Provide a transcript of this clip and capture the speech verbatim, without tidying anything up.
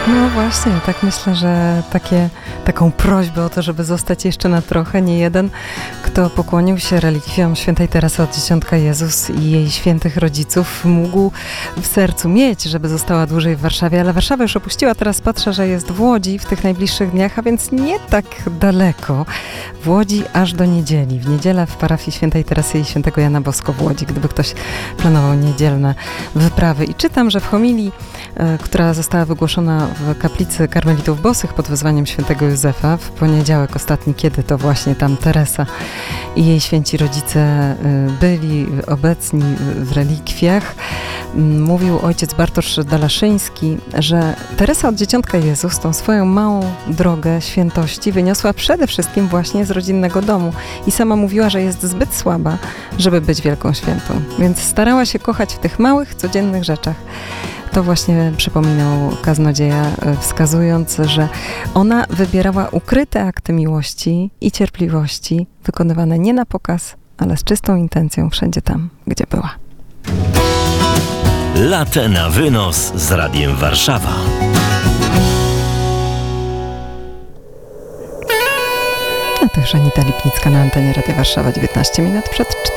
No właśnie, tak myślę, że takie, taką prośbę o to, żeby zostać jeszcze na trochę, nie jeden, kto pokłonił się relikwiom świętej Teresy od Dzieciątka Jezus i jej świętych rodziców, mógł w sercu mieć, żeby została dłużej w Warszawie, ale Warszawę już opuściła, teraz patrzę, że jest w Łodzi w tych najbliższych dniach, a więc nie tak daleko. W Łodzi aż do niedzieli. W niedzielę w parafii świętej Teresy i świętego Jana Bosko w Łodzi, gdyby ktoś planował niedzielne wyprawy. I czytam, że w homilii, y, która została wygłoszona w kaplicy karmelitów bosych pod wezwaniem świętego Józefa w poniedziałek ostatni, kiedy to właśnie tam Teresa i jej święci rodzice byli obecni w relikwiach, mówił ojciec Bartosz Dalaszyński, że Teresa od Dzieciątka Jezus tą swoją małą drogę świętości wyniosła przede wszystkim właśnie z rodzinnego domu i sama mówiła, że jest zbyt słaba, żeby być wielką świętą, więc starała się kochać w tych małych, codziennych rzeczach. To właśnie przypominał kaznodzieja, wskazując, że ona wybierała ukryte akty miłości i cierpliwości, wykonywane nie na pokaz, ale z czystą intencją wszędzie tam, gdzie była. Latę na wynos z Radiem Warszawa. A to już Anita Lipnicka na antenie Radia Warszawa, dziewiętnaście minut przed czterema.